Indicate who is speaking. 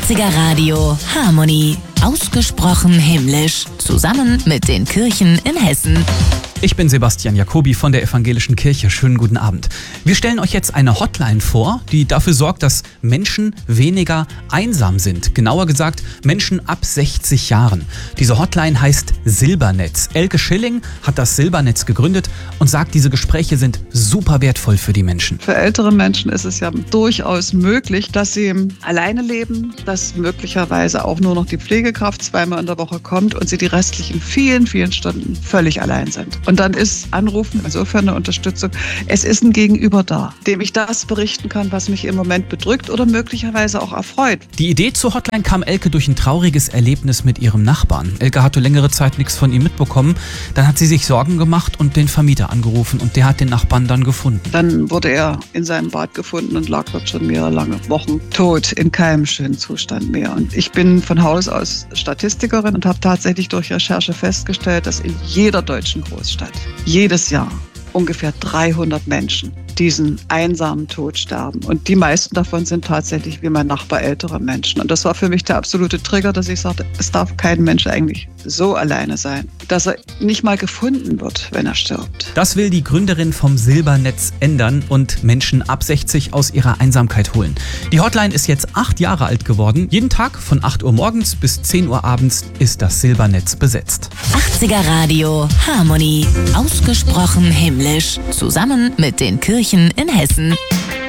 Speaker 1: 80er Radio Harmonie. Ausgesprochen himmlisch. Zusammen mit den Kirchen in Hessen.
Speaker 2: Ich bin Sebastian Jacobi von der Evangelischen Kirche. Schönen guten Abend. Wir stellen euch jetzt eine Hotline vor, die dafür sorgt, dass Menschen weniger einsam sind. Genauer gesagt, Menschen ab 60 Jahren. Diese Hotline heißt Silbernetz. Elke Schilling hat das Silbernetz gegründet und sagt, diese Gespräche sind super wertvoll für die Menschen.
Speaker 3: Für ältere Menschen ist es ja durchaus möglich, dass sie alleine leben, dass möglicherweise auch nur noch die Pflegekraft zweimal in der Woche kommt und sie die restlichen vielen, vielen Stunden völlig allein sind. Und dann ist Anrufen insofern eine Unterstützung. Es ist ein Gegenüber da, dem ich das berichten kann, was mich im Moment bedrückt oder möglicherweise auch erfreut.
Speaker 2: Die Idee zur Hotline kam Elke durch ein trauriges Erlebnis mit ihrem Nachbarn. Elke hatte längere Zeit nichts von ihm mitbekommen. Dann hat sie sich Sorgen gemacht und den Vermieter angerufen und der hat den Nachbarn dann gefunden.
Speaker 3: Dann wurde er in seinem Bad gefunden und lag dort schon mehrere lange Wochen tot, in keinem schönen Zustand mehr. Und ich bin von Haus aus Statistikerin und habe tatsächlich durch Recherche festgestellt, dass in jeder deutschen Großstadt jedes Jahr ungefähr 300 Menschen diesen einsamen Tod sterben. Und die meisten davon sind tatsächlich wie mein Nachbar ältere Menschen. Und das war für mich der absolute Trigger, dass ich sagte, es darf kein Mensch eigentlich so alleine sein, dass er nicht mal gefunden wird, wenn er stirbt.
Speaker 2: Das will die Gründerin vom Silbernetz ändern und Menschen ab 60 aus ihrer Einsamkeit holen. Die Hotline ist jetzt 8 Jahre alt geworden. Jeden Tag von 8 Uhr morgens bis 10 Uhr abends ist das Silbernetz besetzt.
Speaker 1: 80er Radio Harmonie. Ausgesprochen himmlisch. Zusammen mit den Kirchen in Hessen.